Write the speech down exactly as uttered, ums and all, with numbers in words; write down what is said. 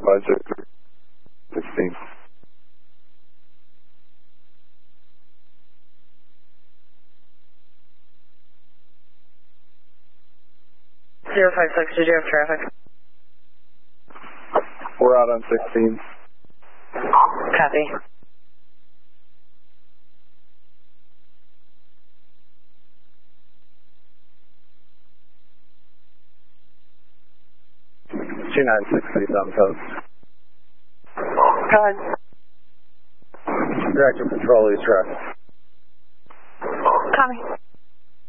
budget sixteen. zero five six, did you have traffic? We're out on sixteen. Copy. two nine six three on post. Go ahead. Director Patrol, East Rock. Copy.